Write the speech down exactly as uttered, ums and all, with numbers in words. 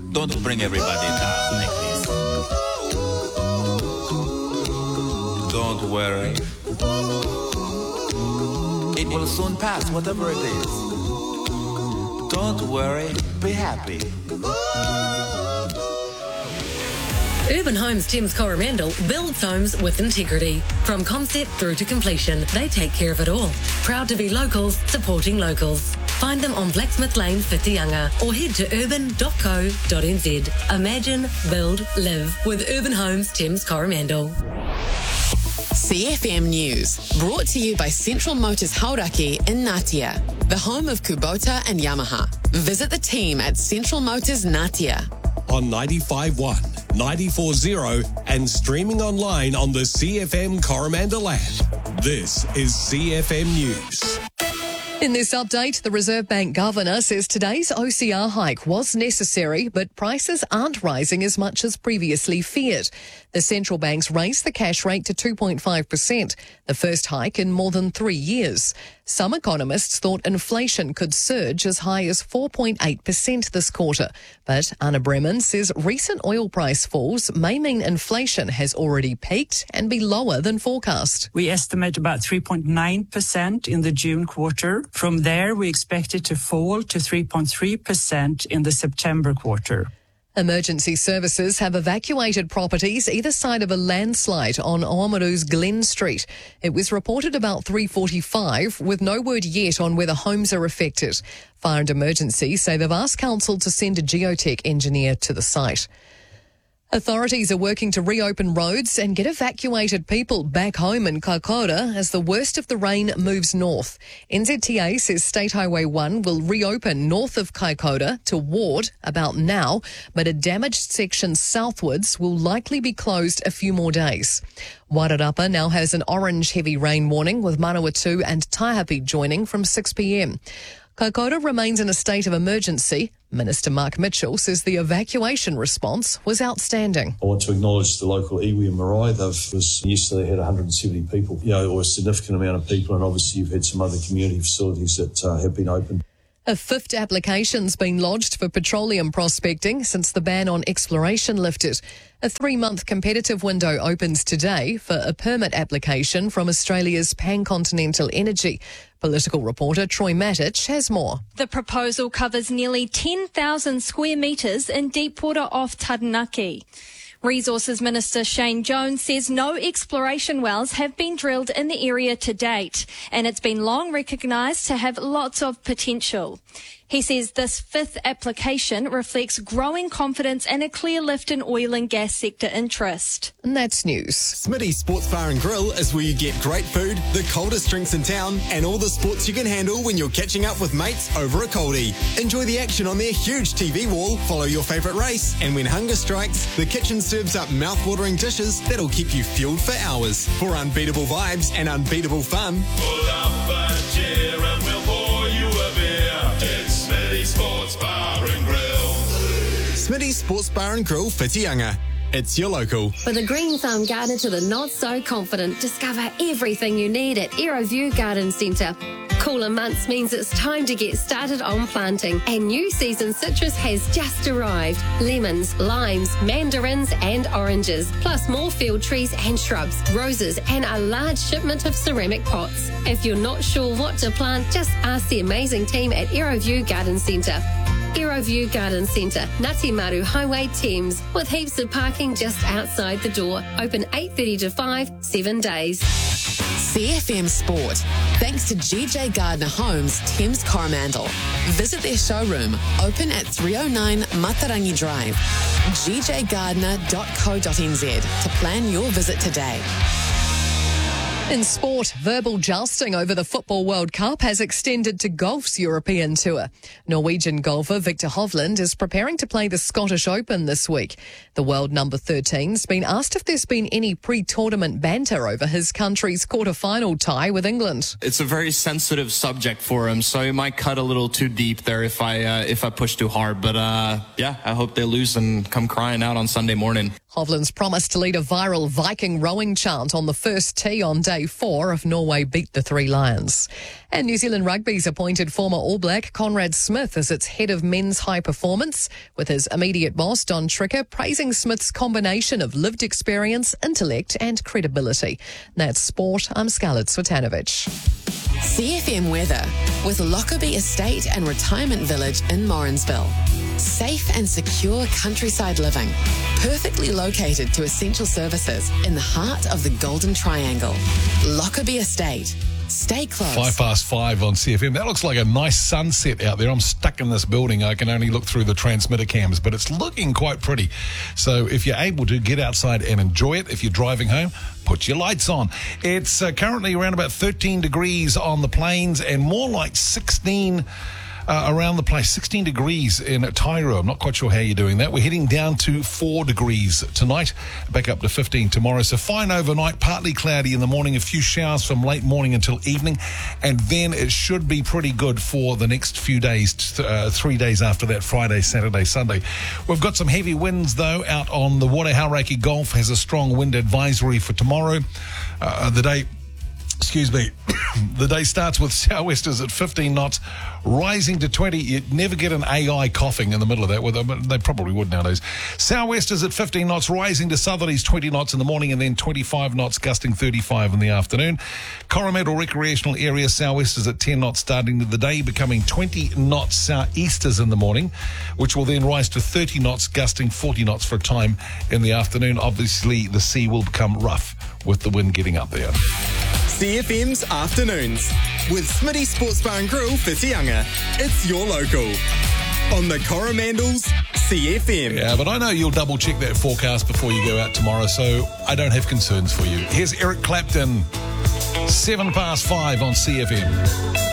Don't bring everybody down like this. Don't worry. It will soon pass, whatever it is. Don't worry, be happy. Urban Homes Thames Coromandel builds homes with integrity. From concept through to completion, they take care of it all. Proud to be locals, supporting locals. Find them on Blacksmith Lane, Whitianga, or head to urban dot co dot n z. Imagine, build, live with Urban Homes Thames Coromandel. C F M News, brought to you by Central Motors Hauraki in Ngatea, the home of Kubota and Yamaha. Visit the team at Central Motors Ngatea. On ninety-five point one, ninety-four point zero and streaming online on the C F M Coromandel app. This is C F M News. In this update, the Reserve Bank Governor says today's O C R hike was necessary, but prices aren't rising as much as previously feared. The central banks raised the cash rate to two point five percent, the first hike in more than three years. Some economists thought inflation could surge as high as four point eight percent this quarter. But Anna Bremen says recent oil price falls may mean inflation has already peaked and be lower than forecast. We estimate about three point nine percent in the June quarter. From there, we expect it to fall to three point three percent in the September quarter. Emergency services have evacuated properties either side of a landslide on Oamaru's Glen Street. It was reported about three forty-five, with no word yet on whether homes are affected. Fire and Emergency say they've asked council to send a geotech engineer to the site. Authorities are working to reopen roads and get evacuated people back home in Kaikoura as the worst of the rain moves north. N Z T A says State Highway one will reopen north of Kaikoura to Ward about now, but a damaged section southwards will likely be closed a few more days. Wairarapa now has an orange heavy rain warning, with Manawatu and Taihape joining from six p m. Kaikoura remains in a state of emergency. Minister Mark Mitchell says the evacuation response was outstanding. I want to acknowledge the local iwi and marae. They've was yesterday had one hundred seventy people, you know, or a significant amount of people, and obviously you've had some other community facilities that uh, have been opened. A fifth application's been lodged for petroleum prospecting since the ban on exploration lifted. A three-month competitive window opens today for a permit application from Australia's Pan-Continental Energy. Political reporter Troy Matic has more. The proposal covers nearly ten thousand square metres in deep water off Taranaki. Resources Minister Shane Jones says no exploration wells have been drilled in the area to date, and it's been long recognised to have lots of potential. He says this fifth application reflects growing confidence and a clear lift in oil and gas sector interest. And that's news. Smitty's Sports Bar and Grill is where you get great food, the coldest drinks in town, and all the sports you can handle when you're catching up with mates over a coldie. Enjoy the action on their huge T V wall, follow your favourite race, and when hunger strikes, the kitchen serves up mouth-watering dishes that'll keep you fueled for hours. For unbeatable vibes and unbeatable fun, pull up a chair and we'll pour you a beer. It's Smitty's Sports Bar and Grill. Smitty's Sports Bar and Grill, Whitianga. It's your local. For the green thumb gardener to the not so confident, discover everything you need at Aeroview Garden Centre. Cooler months means it's time to get started on planting, and new season citrus has just arrived. Lemons, limes, mandarins and oranges, plus more field trees and shrubs, roses and a large shipment of ceramic pots. If you're not sure what to plant, just ask the amazing team at Aeroview Garden Centre. Aeroview Garden Centre, Ngati Maru Highway, Thames, with heaps of parking just outside the door. Open eight thirty to five, seven days. C F M Sport, thanks to G J Gardner Homes, Thames Coromandel. Visit their showroom, open at three oh nine Matarangi Drive. g j gardner dot co dot n z to plan your visit today. In sport, verbal jousting over the Football World Cup has extended to golf's European tour. Norwegian golfer Victor Hovland is preparing to play the Scottish Open this week. The world number thirteen's been asked if there's been any pre-tournament banter over his country's quarter-final tie with England. It's a very sensitive subject for him, so he might cut a little too deep there if I uh, if I push too hard. But uh, yeah, I hope they lose and come crying out on Sunday morning. Hovland's promised to lead a viral Viking rowing chant on the first tee on day four if Norway beat the Three Lions. And New Zealand Rugby's appointed former All Black Conrad Smith as its head of men's high performance, with his immediate boss Don Tricker praising Smith's combination of lived experience, intellect and credibility. That's sport. I'm Scarlett Swetanovic. C F M weather with Lockerbie Estate and Retirement Village in Morrinsville. Safe and secure countryside living, perfectly located to essential services in the heart of the Golden Triangle. Lockerbie Estate. Stay close. Five past five on C F M. That looks like a nice sunset out there. I'm stuck in this building. I can only look through the transmitter cams, but it's looking quite pretty. So if you're able to, get outside and enjoy it. If you're driving home, put your lights on. It's uh, currently around about thirteen degrees on the plains and more like sixteen Uh, around the place, sixteen degrees in Tairo. I'm not quite sure how you're doing that. We're heading down to four degrees tonight, back up to fifteen tomorrow. So fine overnight, partly cloudy in the morning, a few showers from late morning until evening, and then it should be pretty good for the next few days, uh, three days after that, Friday, Saturday, Sunday. We've got some heavy winds, though, out on the water. Hauraki Gulf has a strong wind advisory for tomorrow. Uh, the day... Excuse me. The day starts with sou'westers at fifteen knots, rising to twenty. You'd never get an A I coughing in the middle of that. Well, they probably would nowadays. Sou'westers at fifteen knots, rising to southerlies twenty knots in the morning, and then twenty-five knots, gusting thirty-five in the afternoon. Coromandel Recreational Area, sou'westers at ten knots starting the day, becoming twenty knots sou'easters in the morning, which will then rise to thirty knots, gusting forty knots for a time in the afternoon. Obviously, the sea will become rough with the wind getting up there. C F M's Afternoons with Smitty Sports Bar and Grill, Whitianga. It's your local. On the Coromandel's C F M. Yeah, but I know you'll double check that forecast before you go out tomorrow, so I don't have concerns for you. Here's Eric Clapton, seven past five on C F M.